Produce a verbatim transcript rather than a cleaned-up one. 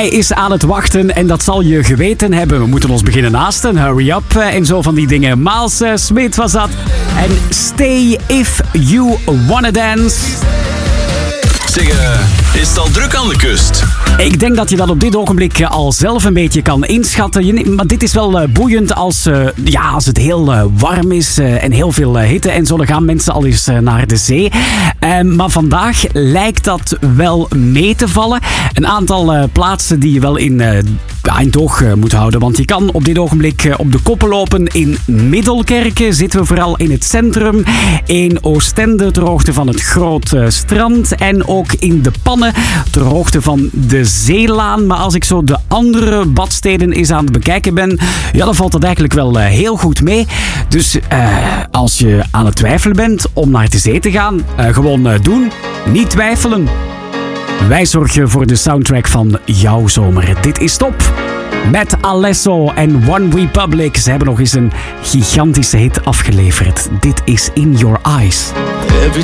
is aan het wachten en dat zal je geweten hebben. We moeten ons beginnen haasten. Hurry up en zo van die dingen. Miles uh, Smith was dat. En Stay If You Wanna Dance. Zeg, uh, is het al druk aan de kust? Ik denk dat je dat op dit ogenblik al zelf een beetje kan inschatten. Je, maar dit is wel uh, boeiend als, uh, ja, als het heel uh, warm is uh, en heel veel uh, hitte en zo. Dan gaan mensen al eens uh, naar de zee. Uh, maar vandaag lijkt dat wel mee te vallen. Een aantal uh, plaatsen die je wel in, uh, in het oog uh, moet houden. Want je kan op dit ogenblik uh, op de koppen lopen in Middelkerke. Zitten we vooral in het centrum. In Oostende ter hoogte van het Groot uh, Strand. En ook in de Pannen ter hoogte van de Zeelaan. Maar als ik zo de andere badsteden eens aan het bekijken ben, ja, dan valt dat eigenlijk wel uh, heel goed mee. Dus uh, als je aan het twijfelen bent om naar de zee te gaan, uh, gewoon uh, doen. Niet twijfelen. Wij zorgen voor de soundtrack van jouw zomer. Dit is Top. Met Alesso en One Republic. Ze hebben nog eens een gigantische hit afgeleverd. Dit is In Your Eyes.